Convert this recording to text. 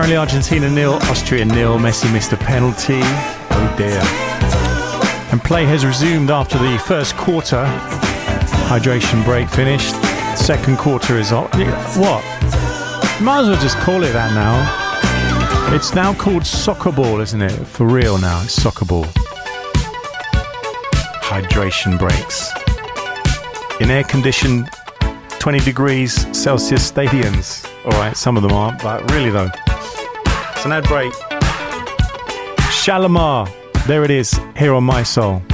Currently Argentina 0, Austria 0. Messi missed a penalty. Oh dear. And play has resumed after the first quarter. Hydration break finished. Second quarter is on. What? Might as well just call it that now. It's now called soccer ball, isn't it? For real now, it's soccer ball. Hydration breaks. In air-conditioned 20 degrees Celsius stadiums. Alright, some of them aren't, but really though. It's an ad break. Shalimar, there it is, here on My Soul.